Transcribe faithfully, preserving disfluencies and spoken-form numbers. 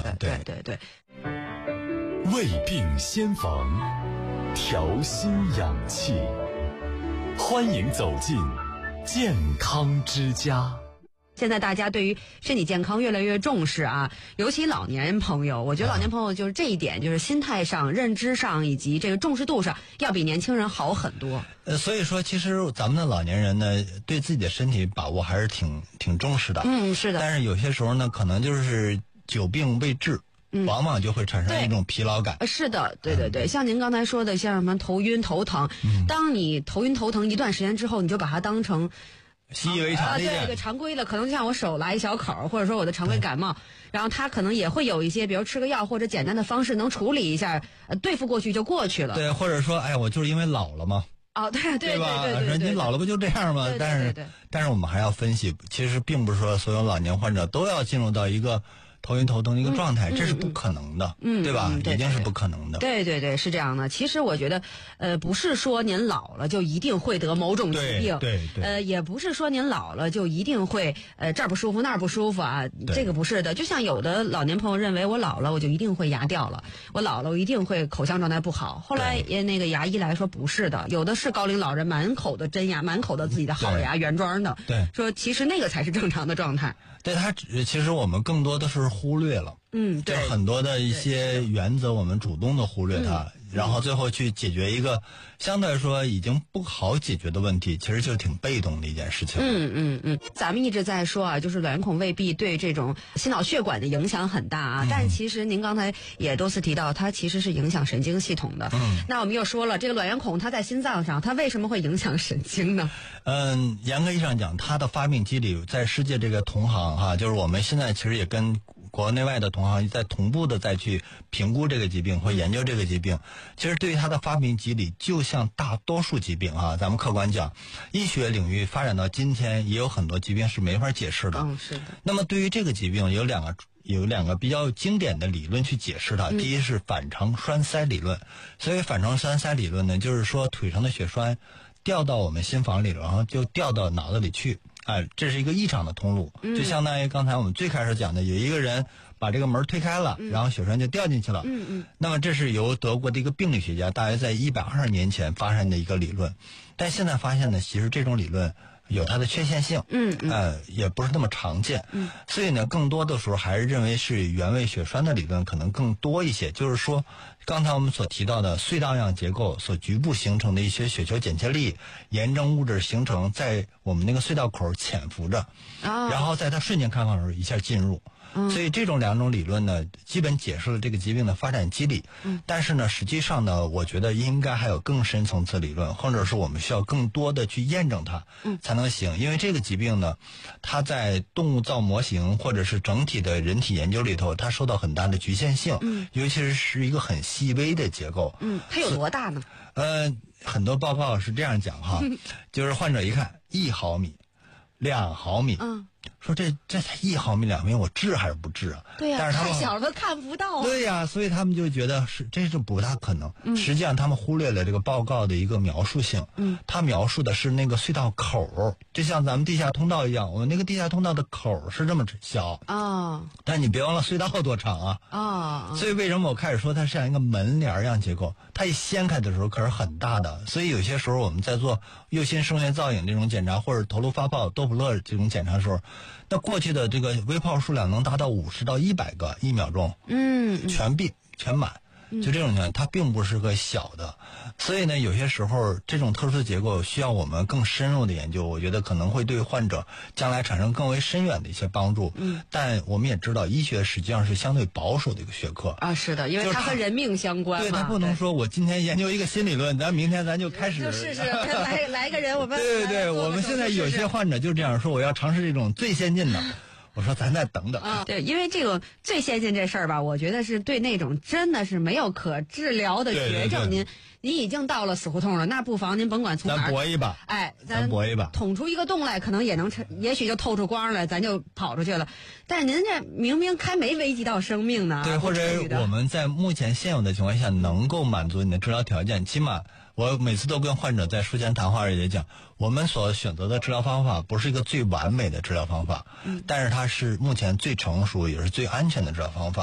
的，对对对。 胃病先防，调心养气，欢迎走进健康之家。 现在大家对于身体健康越来越重视啊，尤其老年朋友，我觉得老年朋友就是这一点，就是心态上、认知上以及这个重视度上，要比年轻人好很多。 呃，所以说，其实咱们的老年人呢，对自己的身体把握还是挺挺重视的。 嗯，是的。 但是有些时候呢，可能就是久病未治。嗯、往往就会产生一种疲劳感。 是的，对对对，嗯、像您刚才说的，像什么头晕头疼，嗯、当你头晕头疼一段时间之后，你就把它当成习以为常的一点、 啊、对，常规的，可能就像我手拉一小口，或者说我的常规感冒，嗯、然后它可能也会有一些，比如吃个药或者简单的方式能处理一下，呃，对付过去就过去了。 对，或者说，哎，我就是因为老了嘛。 哦，对对对吧？ 对对对对， 你老了不就这样吗？ 对对对对但是，但是我们还要分析，其实并不是说所有老年患者都要进入到一个头晕头疼的一个状态， 嗯、 这是不可能的， 嗯， 对吧？ 嗯、对对一定是不可能的。 对对对，是这样的。其实我觉得，呃，不是说您老了就一定会得某种疾病， 对 对, 对， 呃，也不是说您老了就一定会呃这儿不舒服那儿不舒服啊，这个不是的。就像有的老年朋友认为我老了我就一定会牙掉了，我老了我一定会口腔状态不好。后来也那个牙医来说不是的，有的是高龄老人满口的真牙，满口的自己的好牙，原装的， 对， 说其实那个才是正常的状态。 对，他其实我们更多的是忽略了。 嗯，对， 就很多的一些原则，我们主动的忽略它，嗯、然后最后去解决一个相对来说已经不好解决的问题，其实就是挺被动的一件事情。 嗯嗯嗯，咱们一直在说啊，就是卵孔未闭对这种心脑血管的影响很大啊，嗯、但其实您刚才也多次提到，它其实是影响神经系统的。嗯，那我们又说了，这个卵圆孔它在心脏上，它为什么会影响神经呢？ 嗯，严格意义上讲，它的发病机理在世界这个同行哈，就是我们现在其实也跟国内外的同行在同步的再去评估这个疾病或研究这个疾病，其实对于它的发病机理，就像大多数疾病啊，咱们客观讲，医学领域发展到今天，也有很多疾病是没法解释的。 嗯，是的。 那么对于这个疾病，有两个有两个比较经典的理论去解释它。嗯、第一是反常栓塞理论，所谓反常栓塞理论呢，就是说腿上的血栓掉到我们心房里，然后就掉到脑子里去。哎，这是一个异常的通路，就相当于刚才我们最开始讲的，有一个人把这个门推开了，嗯、然后血栓就掉进去了。 嗯嗯。 那么这是由德国的一个病理学家大约在一百二十年前发生的一个理论，但现在发现呢，其实这种理论有它的缺陷性， 嗯嗯， 呃，也不是那么常见，嗯，所以呢，更多的时候还是认为是原位血栓的理论可能更多一些，就是说，刚才我们所提到的隧道样结构所局部形成的一些血球剪切粒、炎症物质形成在我们那个隧道口潜伏着， 哦， 然后在它瞬间开放的时候一下进入。所以这种两种理论呢，基本解释了这个疾病的发展机理。嗯，但是呢，实际上呢，我觉得应该还有更深层次理论，或者是我们需要更多的去验证它，嗯，才能行。因为这个疾病呢，它在动物造模型或者是整体的人体研究里头，它受到很大的局限性。嗯，尤其是是一个很细微的结构。 嗯，它有多大呢？ 呃，很多报告是这样讲哈，就是患者一看一毫米、两毫米。 嗯。 说这这才一毫米两毫米，我治还是不治啊？ 对呀、啊， 但是他们太小了看不到、啊。 对呀、啊，所以他们就觉得是这是不大可能。嗯，实际上他们忽略了这个报告的一个描述性。嗯，他描述的是那个隧道口，就像咱们地下通道一样，我们那个地下通道的口是这么小啊、哦， 但你别忘了隧道多长啊！ 啊、哦， 所以为什么我开始说它像一个门帘样结构？它一掀开的时候可是很大的，所以有些时候我们在做右心声学造影这种检查，或者头颅发泡、多普勒这种检查的时候，那过去的这个微泡数量能达到五十到一百个一秒钟， 嗯， 全闭全满，就这种情况，它并不是个小的，所以呢，有些时候这种特殊的结构需要我们更深入的研究，我觉得可能会对患者将来产生更为深远的一些帮助。嗯，但我们也知道，医学实际上是相对保守的一个学科啊，是的，因为它和人命相关嘛。 对，它不能说我今天研究一个新理论，咱明天咱就开始就试试来来个人，我们对对对，我们现在有些患者就这样说，我要尝试这种最先进的。我说咱再等等啊，对，因为这个最先进这事儿吧，我觉得是对那种真的是没有可治疗的绝症，您您已经到了死胡同了，那不妨您甭管从哪儿， 咱搏一把， 哎， 咱搏一把， 捅出一个洞来，可能也能也许就透出光来，咱就跑出去了。但是您这明明还没危及到生命呢， 对，或者我们在目前现有的情况下能够满足你的治疗条件，起码。我每次都跟患者在术前谈话里也讲，我们所选择的治疗方法不是一个最完美的治疗方法，嗯，但是它是目前最成熟也是最安全的治疗方法。